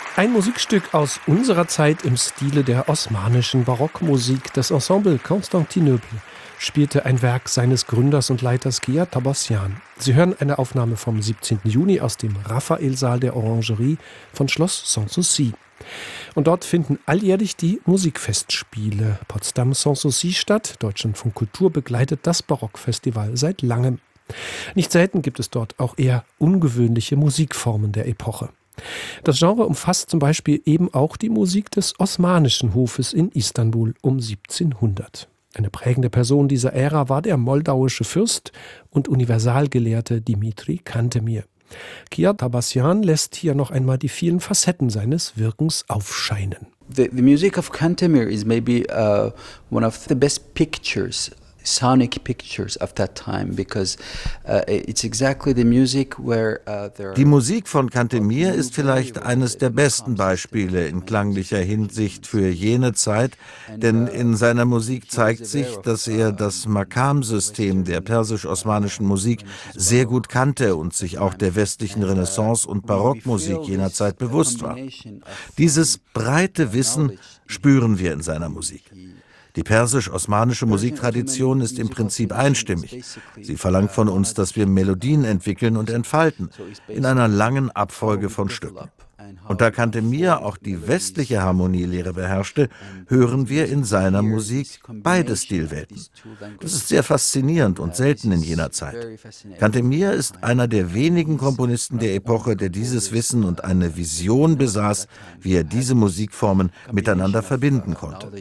Ein Musikstück aus unserer Zeit im Stile der osmanischen Barockmusik. Das Ensemble Constantinople spielte ein Werk seines Gründers und Leiters Kia Tabassian. Sie hören eine Aufnahme vom 17. Juni aus dem Raphaelsaal der Orangerie von Schloss Sanssouci. Und dort finden alljährlich die Musikfestspiele Potsdam Sanssouci statt. Deutschlandfunk Kultur begleitet das Barockfestival seit langem. Nicht selten gibt es dort auch eher ungewöhnliche Musikformen der Epoche. Das Genre umfasst zum Beispiel eben auch die Musik des Osmanischen Hofes in Istanbul um 1700. Eine prägende Person dieser Ära war der moldauische Fürst und Universalgelehrte Dimitri Cantemir. Kia Tabassian lässt hier noch einmal die vielen Facetten seines Wirkens aufscheinen. The music of Cantemir is maybe one of the best pictures, sonic pictures of that time, because it's exactly the music where Die Musik von Cantemir ist vielleicht eines der besten Beispiele in klanglicher Hinsicht für jene Zeit, denn in seiner Musik zeigt sich, dass er das Makam-System der persisch-osmanischen Musik sehr gut kannte und sich auch der westlichen Renaissance- und Barockmusik jener Zeit bewusst war. Dieses breite Wissen spüren wir in seiner Musik. Die persisch-osmanische Musiktradition ist im Prinzip einstimmig. Sie verlangt von uns, dass wir Melodien entwickeln und entfalten, in einer langen Abfolge von Stücken. Und da Cantemir auch die westliche Harmonielehre beherrschte, hören wir in seiner Musik beide Stilwelten. Das ist sehr faszinierend und selten in jener Zeit. Cantemir ist einer der wenigen Komponisten der Epoche, der dieses Wissen und eine Vision besaß, wie er diese Musikformen miteinander verbinden konnte.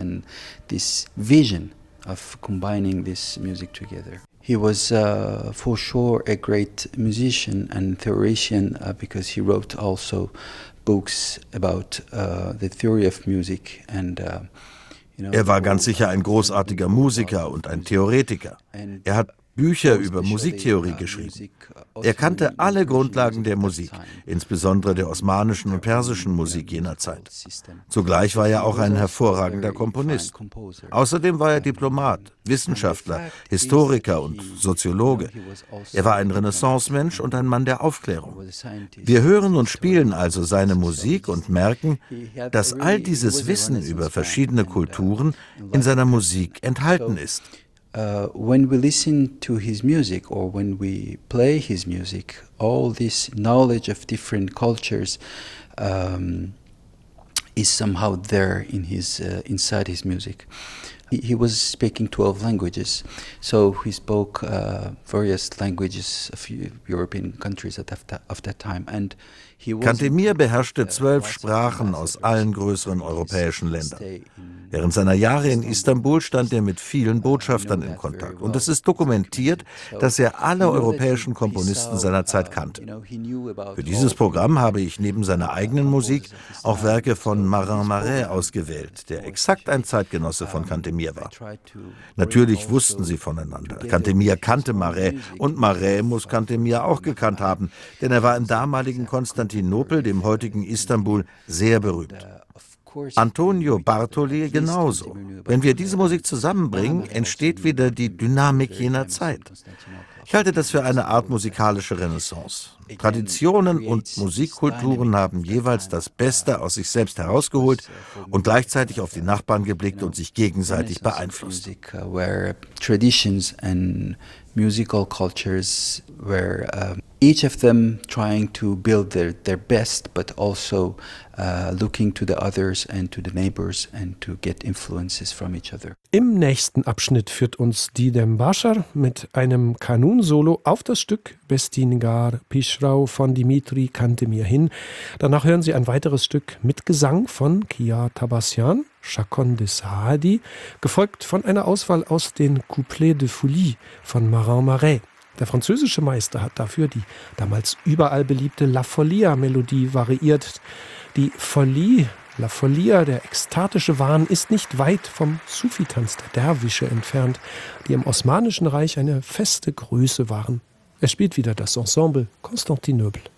He was for sure a great musician and theoretician because he wrote also books about the theory of music and Er war ganz sicher ein großartiger Musiker und ein Theoretiker. Er hat Bücher über Musiktheorie geschrieben. Er kannte alle Grundlagen der Musik, insbesondere der osmanischen und persischen Musik jener Zeit. Zugleich war er auch ein hervorragender Komponist. Außerdem war er Diplomat, Wissenschaftler, Historiker und Soziologe. Er war ein Renaissance-Mensch und ein Mann der Aufklärung. Wir hören und spielen also seine Musik und merken, dass all dieses Wissen über verschiedene Kulturen in seiner Musik enthalten ist. When we listen to his music or when we play his music, all this knowledge of different cultures is somehow there in inside his music. He was speaking 12 languages, so he spoke various languages of European countries of that time. And Cantemir beherrschte 12 Sprachen aus allen größeren europäischen Ländern. Während seiner Jahre in Istanbul stand er mit vielen Botschaftern in Kontakt. Und es ist dokumentiert, dass er alle europäischen Komponisten seiner Zeit kannte. Für dieses Programm habe ich neben seiner eigenen Musik auch Werke von Marin Marais ausgewählt, der exakt ein Zeitgenosse von Cantemir war. Natürlich wussten sie voneinander. Cantemir kannte Marais und Marais muss Cantemir auch gekannt haben, denn er war im damaligen Konstantinopel, dem heutigen Istanbul, sehr berühmt. Antonio Bartoli genauso. Wenn wir diese Musik zusammenbringen, entsteht wieder die Dynamik jener Zeit. Ich halte das für eine Art musikalische Renaissance. Traditionen und Musikkulturen haben jeweils das Beste aus sich selbst herausgeholt und gleichzeitig auf die Nachbarn geblickt und sich gegenseitig beeinflusst. Traditions and musical cultures were each of them trying to build their best, but also looking to the others and to the neighbors and to get influences from each other. Im nächsten Abschnitt führt uns Didem Bashar mit einem Kanun-Solo auf das Stück Bestingar Pishrau von Dimitri Cantemir hin. Danach hören Sie ein weiteres Stück mit Gesang von Kia Tabassian, Chacon de Saadi, gefolgt von einer Auswahl aus den Couplets de Folie von Marin Marais. Der französische Meister hat dafür die damals überall beliebte La Folia-Melodie variiert. Die Folie, La Folia, der ekstatische Wahn, ist nicht weit vom Sufi-Tanz der Derwische entfernt, die im Osmanischen Reich eine feste Größe waren. Es spielt wieder das Ensemble Constantinople.